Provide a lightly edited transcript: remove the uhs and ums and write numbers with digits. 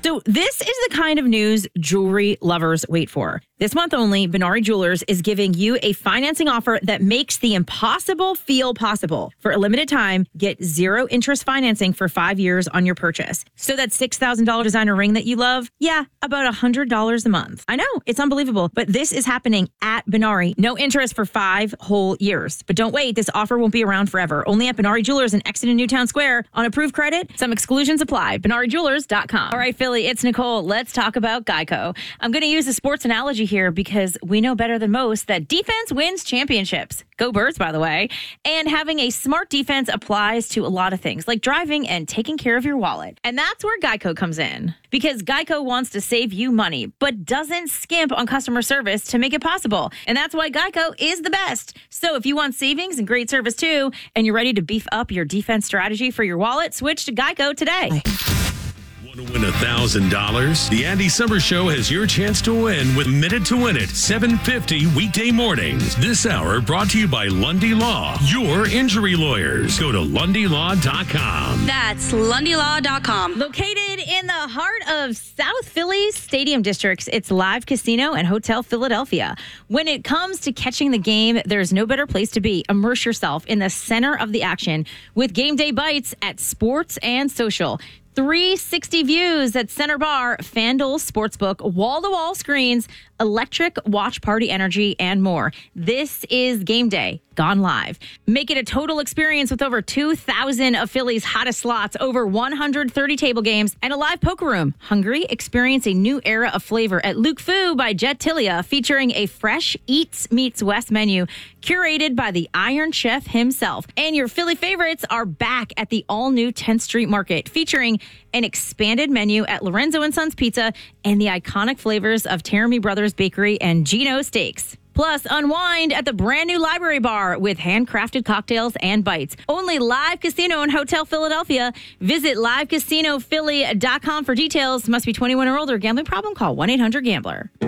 So this is the kind of news jewelry lovers wait for. This month only, Benari Jewelers is giving you a financing offer that makes the impossible feel possible. For a limited time, get zero interest financing for 5 years on your purchase. So that $6,000 designer ring that you love, about $100 a month. I know, it's unbelievable, but this is happening at Benari. No interest for 5 whole years. But don't wait, this offer won't be around forever. Only at Benari Jewelers in Exton Newtown Square. On approved credit, some exclusions apply. BenariJewelers.com. All right, Philly, it's Nicole. Let's talk about Geico. I'm going to use a sports analogy here because we know better than most that defense wins championships. Go Birds, by the way. And having a smart defense applies to a lot of things, like driving and taking care of your wallet. And that's where Geico comes in. Because Geico wants to save you money, but doesn't skimp on customer service to make it possible. And that's why Geico is the best. So if you want savings and great service too, and you're ready to beef up your defense strategy for your wallet, switch to Geico today. Want to win $1,000? The Andy Summers Show has your chance to win with Minute to Win It, 7:50 weekday mornings. This hour brought to you by Lundy Law, your injury lawyers. Go to LundyLaw.com. That's LundyLaw.com. Located in the heart of South Philly's Stadium Districts, it's Live Casino and Hotel Philadelphia. When it comes to catching the game, there's no better place to be. Immerse yourself in the center of the action with Game Day Bites at Sports and Social. 360 views at Center Bar, FanDuel Sportsbook, wall-to-wall screens, electric watch party energy, and more. This is Game Day gone live. Make it a total experience with over 2,000 of Philly's hottest slots, over 130 table games, and a live poker room. Hungry? Experience a new era of flavor at Luke Fu by Jet Tilia, featuring a fresh Eats Meets West menu curated by the Iron Chef himself. And your Philly favorites are back at the all-new 10th Street Market, featuring an expanded menu at Lorenzo & Sons Pizza and the iconic flavors of Teramy Brothers Bakery and Gino Steaks. Plus, unwind at the brand new Library Bar with handcrafted cocktails and bites. Only Live Casino and Hotel Philadelphia. Visit livecasinophilly.com for details. Must be 21 or older. Gambling problem? Call 1-800-GAMBLER.